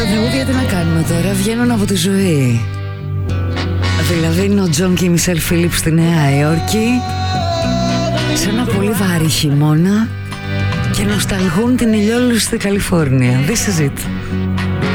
Τα τραγούδια τι να κάνουμε τώρα, βγαίνουν από τη ζωή. Δηλαδή είναι ο Τζον και η Μισελ Φίλιπ στη Νέα Υόρκη σε ένα πολύ βάρη χειμώνα και νοσταλγούν την ηλιόλουστη Καλιφόρνια. This is it.